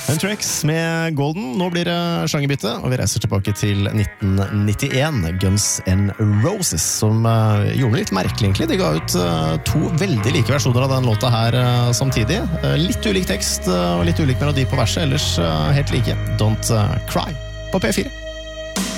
Huntrix med Golden. Nå blir det sjangerbytte, og vi reiser tilbake til 1991. Guns N' Roses, som gjorde det litt merkelig egentlig. De ga ut to veldig like versjoner av den låta her samtidig. Litt ulik tekst og litt ulik melodi på verset, ellers helt like. Don't Cry på P4.